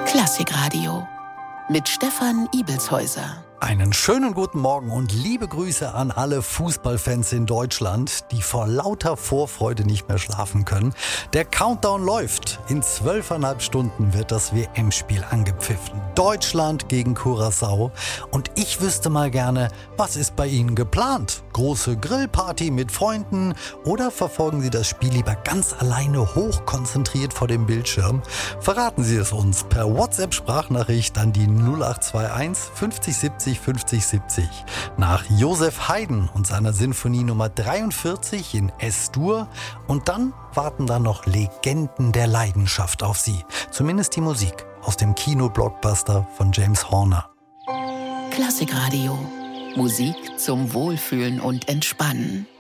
Klassikradio mit Stefan Ibelshäuser. Einen schönen guten Morgen und liebe Grüße an alle Fußballfans in Deutschland, die vor lauter Vorfreude nicht mehr schlafen können. Der Countdown läuft. In 12,5 Stunden wird das WM-Spiel angepfiffen. Deutschland gegen Curaçao. Und ich wüsste mal gerne, was ist bei Ihnen geplant? Große Grillparty mit Freunden oder verfolgen Sie das Spiel lieber ganz alleine hochkonzentriert vor dem Bildschirm? Verraten Sie es uns per WhatsApp-Sprachnachricht an die 0821 50 70 50 70 nach Josef Haydn und seiner Sinfonie Nummer 43 in S-Dur. Und dann warten da noch Legenden der Leidenschaft auf Sie. Zumindest die Musik aus dem Kino-Blockbuster von James Horner. Klassikradio. Musik zum Wohlfühlen und Entspannen.